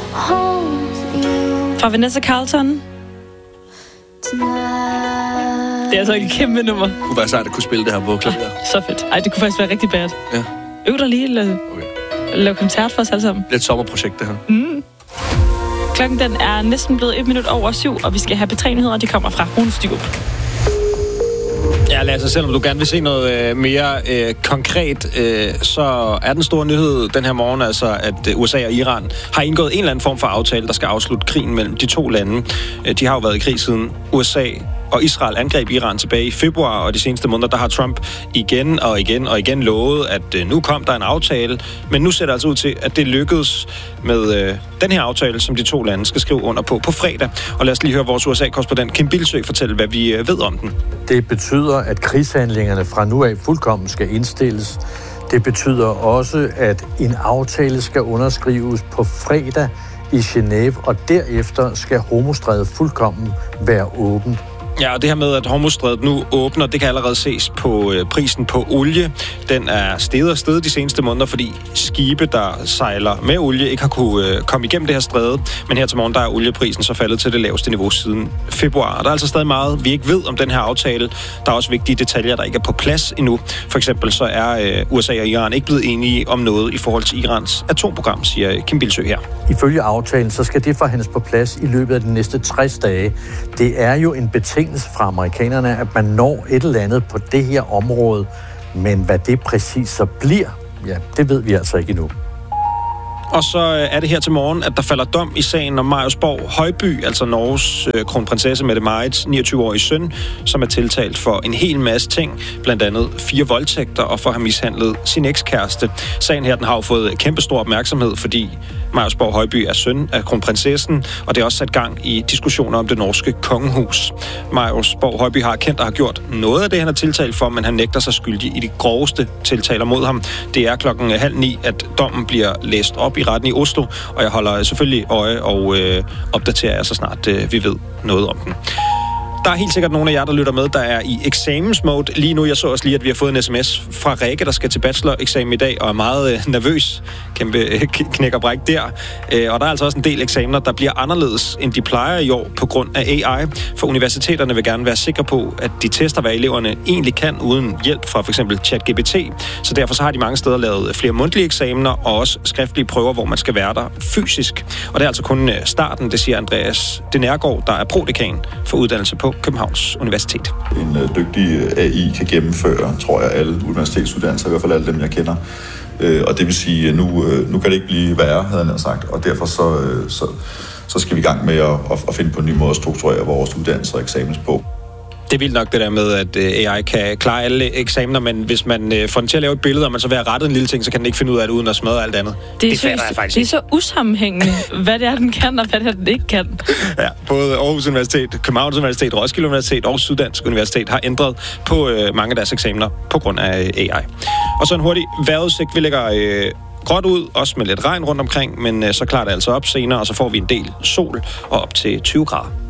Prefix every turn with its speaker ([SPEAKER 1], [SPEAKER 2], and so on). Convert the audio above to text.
[SPEAKER 1] Fra Vanessa Carlton. Det er altså ikke et kæmpe nummer.
[SPEAKER 2] Det kunne være sejt at kunne spille det her på klaver.
[SPEAKER 1] Så fedt. Ej, det kunne faktisk være rigtig bad.
[SPEAKER 2] Ja.
[SPEAKER 1] Øv dig lige, eller lave koncert for os alle sammen.
[SPEAKER 2] Lidt sommerprojekt, det her.
[SPEAKER 1] Klokken den er næsten blevet 7:01, og vi skal have P3-nyheder, de kommer fra Rune Styrup.
[SPEAKER 3] Ja, Lasse, selvom du gerne vil se noget mere konkret, så er den store nyhed den her morgen, altså at USA og Iran har indgået en eller anden form for aftale, der skal afslutte krigen mellem de to lande. De har jo været i krig siden USA og Israel angreb Iran tilbage i februar, og de seneste måneder, der har Trump igen og igen lovet, at nu kom der en aftale, men nu ser det altså ud til, at det lykkedes med den her aftale, som de to lande skal skrive under på fredag. Og lad os lige høre vores USA-korrespondent Kim Bildsøe fortælle, hvad vi ved om den.
[SPEAKER 4] Det betyder, at krigshandlingerne fra nu af fuldkommen skal indstilles. Det betyder også, at en aftale skal underskrives på fredag i Genève, og derefter skal Hormuzstrædet fuldkommen være åbent.
[SPEAKER 3] Ja, og det her med, at Hormuzstrædet nu åbner, det kan allerede ses på prisen på olie. Den er steget de seneste måneder, fordi skibe, der sejler med olie, ikke har kunne komme igennem det her stræde. Men her til morgen, der er olieprisen så faldet til det laveste niveau siden februar. Og der er altså stadig meget, vi ikke ved om den her aftale. Der er også vigtige detaljer, der ikke er på plads endnu. For eksempel så er USA og Iran ikke blevet enige om noget i forhold til Irans atomprogram, siger Kim Bildsøe her.
[SPEAKER 4] Ifølge aftalen, så skal det forhandles på plads i løbet af de næste 60 dage. Det er jo en betingelse fra amerikanerne, at man når et eller andet på det her område. Men hvad det præcis så bliver, ja, det ved vi altså ikke endnu.
[SPEAKER 3] Og så er det her til morgen, at der falder dom i sagen om Marius Borg Højby, altså Norges kronprinsesse Mette-Marits 29-årige søn, som er tiltalt for en hel masse ting, blandt andet 4 voldtægter og for at have mishandlet sin ekskæreste. Sagen her, den har jo fået kæmpestor opmærksomhed, fordi Marius Borg Højby er søn af kronprinsessen, og det er også sat gang i diskussioner om det norske kongehus. Marius Borg Højby har kendt og har gjort noget af det, han er tiltalt for, men han nægter sig skyldig i de groveste tiltaler mod ham. Det er 8:30, at dommen bliver læst op i retten i Oslo, og jeg holder selvfølgelig øje og opdaterer jer så snart vi ved noget om den. Der er helt sikkert nogle af jer, der lytter med, der er i eksamensmode lige nu. Jeg så også lige, at vi har fået en sms fra Rikke, der skal til bacheloreksamen i dag, og er meget nervøs. Kæmpe knæk og bræk der. Og der er altså også en del eksamener, der bliver anderledes, end de plejer i år på grund af AI. For universiteterne vil gerne være sikre på, at de tester, hvad eleverne egentlig kan, uden hjælp fra f.eks. ChatGPT. Så derfor så har de mange steder lavet flere mundtlige eksamener, og også skriftlige prøver, hvor man skal være der fysisk. Og det er altså kun starten, det siger Andreas Denergaard, der er prodekan for uddannelse på Københavns Universitet.
[SPEAKER 5] En dygtig AI kan gennemføre, tror jeg, alle universitetsuddannelser, i hvert fald alle dem, jeg kender. Og det vil sige, at nu kan det ikke blive værre, havde han sagt, og derfor så skal vi i gang med at finde på en ny måde at strukturere vores uddannelser og eksamens på.
[SPEAKER 3] Det er vildt nok det der med, at AI kan klare alle eksamener, men hvis man får den til at lave et billede, og man så vil have rettet en lille ting, så kan den ikke finde ud af det uden at smadre alt andet.
[SPEAKER 1] Det fatter jeg faktisk ikke. Det er så usammenhængende, hvad det er, den kan, og hvad det er, den ikke kan.
[SPEAKER 3] Ja, både Aarhus Universitet, Københavns Universitet, Roskilde Universitet og Syddansk Universitet har ændret på mange af deres eksamener på grund af AI. Og så en hurtig vejrudsigt. Vi lægger gråt ud, også med lidt regn rundt omkring, men så klarer det altså op senere, og så får vi en del sol og op til 20 grader.